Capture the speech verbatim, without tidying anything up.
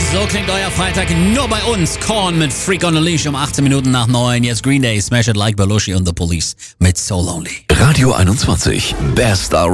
So klingt euer Freitag nur bei uns. Korn mit Freak on a Leash um achtzehn Minuten nach neun. Jetzt Green Day, Smash It Like Belushi und The Police mit So Lonely. Radio einundzwanzig, Best